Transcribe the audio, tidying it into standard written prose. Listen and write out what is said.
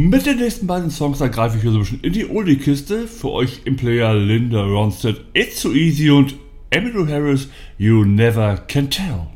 Mit den nächsten beiden Songs greife ich hier so ein bisschen in die Oldie-Kiste. Für euch im Player Linda Ronstadt, It's So Easy und Emmylou Harris, You Never Can Tell.